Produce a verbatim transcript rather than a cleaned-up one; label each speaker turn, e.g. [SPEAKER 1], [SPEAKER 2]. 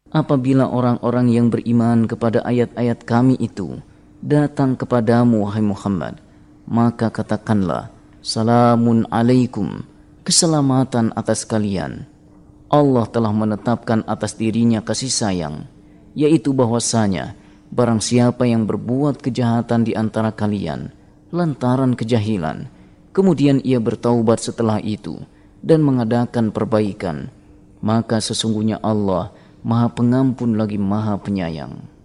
[SPEAKER 1] Apabila orang-orang yang beriman kepada ayat-ayat kami itu datang kepadamu, wahai Muhammad, maka katakanlah, salamun alaikum, keselamatan atas kalian. Allah telah menetapkan atas dirinya kasih sayang, yaitu bahwasanya barang siapa yang berbuat kejahatan di antara kalian lantaran kejahilan, kemudian ia bertaubat setelah itu dan mengadakan perbaikan, maka sesungguhnya Allah Maha Pengampun lagi Maha Penyayang.